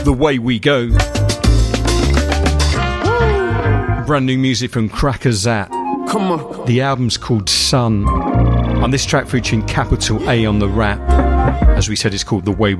The Way We Go. Brand new music from Cracker Zat. Come on. The album's called Sun. On this track featuring capital A on the rap. As we said, it's called The Way